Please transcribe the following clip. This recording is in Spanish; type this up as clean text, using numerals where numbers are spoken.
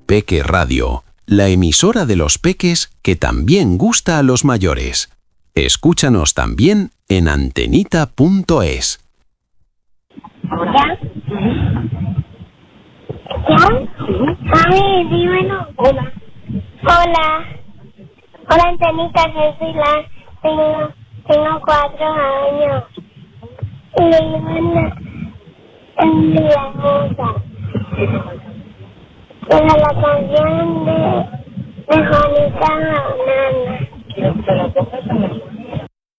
Peque Radio, la emisora de los peques que también gusta a los mayores. Escúchanos también en antenita.es. ¿Ya? ¿Ya? Mami, dímelo. Hola. Hola. Hola, Antenita, soy la... Tengo 4 años. Y me iban en mi hermosa. Era la canción de Juanita Banana.